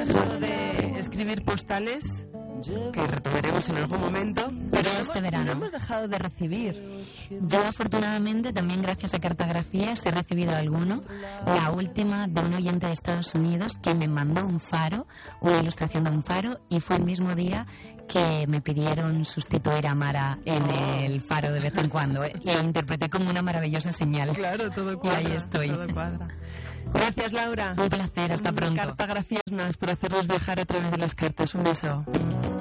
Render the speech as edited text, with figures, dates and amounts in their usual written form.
dejado de escribir postales, que retomaremos en algún momento, pero este verano no hemos dejado de recibir. Yo afortunadamente también gracias a Cartagrafías he recibido alguno. La última de un oyente de Estados Unidos que me mandó un faro, una ilustración de un faro, y fue el mismo día que me pidieron sustituir a Mara en el faro de vez en cuando. Lo interpreté como una maravillosa señal. Claro, todo cuadra. Y ahí estoy. Todo cuadra. Gracias, Laura. Un placer, hasta pronto. Cartagrafías más por hacernos viajar a través de las cartas. Un beso.